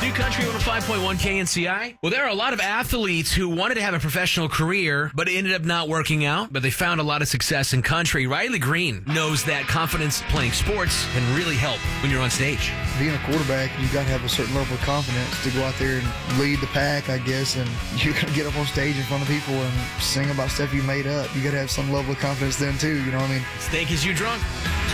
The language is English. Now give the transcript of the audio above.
New Country 105.1 KNCI. Well, there are a lot of athletes who wanted to have a professional career, but it ended up not working out. But they found a lot of success in country. Riley Green knows that confidence playing sports can really help when you're on stage. Being a quarterback, you got to have a certain level of confidence to go out there and lead the pack, I guess. And you're going to get up on stage in front of people and sing about stuff you made up. You got to have some level of confidence then, too. You know what I mean? Steak is you drunk?